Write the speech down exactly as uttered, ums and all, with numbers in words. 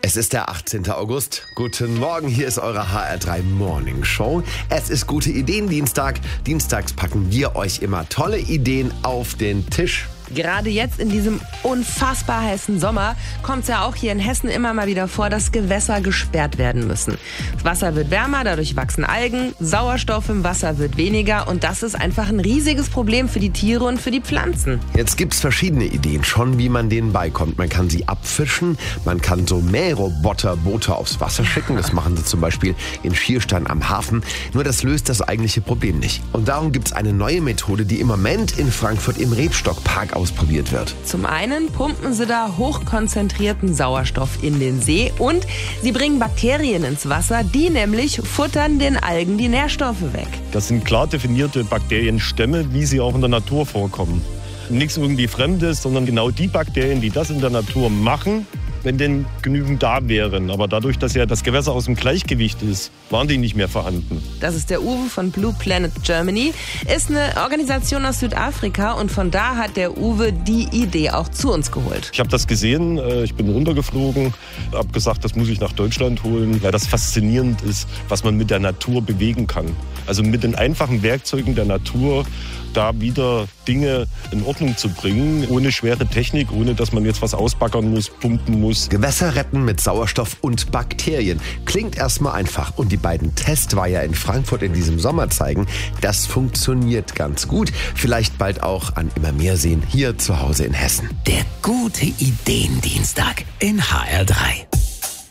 Es ist der achtzehnten August. Guten Morgen, hier ist eure H R drei Morning Show. Es ist Gute Ideen Dienstag. Dienstags packen wir euch immer tolle Ideen auf den Tisch. Gerade jetzt in diesem unfassbar heißen Sommer kommt es ja auch hier in Hessen immer mal wieder vor, dass Gewässer gesperrt werden müssen. Das Wasser wird wärmer, dadurch wachsen Algen, Sauerstoff im Wasser wird weniger und das ist einfach ein riesiges Problem für die Tiere und für die Pflanzen. Jetzt gibt's verschiedene Ideen schon, wie man denen beikommt. Man kann sie abfischen, man kann so Mähroboter-Boote aufs Wasser schicken. Das machen sie zum Beispiel in Schierstein am Hafen. Nur das löst das eigentliche Problem nicht. Und darum gibt's eine neue Methode, die im Moment in Frankfurt im Rebstockpark ausprobiert wird. Zum einen pumpen sie da hochkonzentrierten Sauerstoff in den See und sie bringen Bakterien ins Wasser, die nämlich futtern den Algen die Nährstoffe weg. Das sind klar definierte Bakterienstämme, wie sie auch in der Natur vorkommen. Nichts irgendwie Fremdes, sondern genau die Bakterien, die das in der Natur machen, wenn denn genügend da wären. Aber dadurch, dass ja das Gewässer aus dem Gleichgewicht ist, waren die nicht mehr vorhanden. Das ist der Uwe von Blue Planet Germany. Ist eine Organisation aus Südafrika und von da hat der Uwe die Idee auch zu uns geholt. Ich habe das gesehen, ich bin runtergeflogen, habe gesagt, das muss ich nach Deutschland holen, weil das faszinierend ist, was man mit der Natur bewegen kann. Also mit den einfachen Werkzeugen der Natur da wieder Dinge in Ordnung zu bringen, ohne schwere Technik, ohne dass man jetzt was ausbaggern muss, pumpen muss. Gewässer retten mit Sauerstoff und Bakterien. Klingt erstmal einfach. Und die beiden Testweiher in Frankfurt in diesem Sommer zeigen, das funktioniert ganz gut. Vielleicht bald auch an immer mehr Seen hier zu Hause in Hessen. Der Gute Ideen Dienstag in H R drei.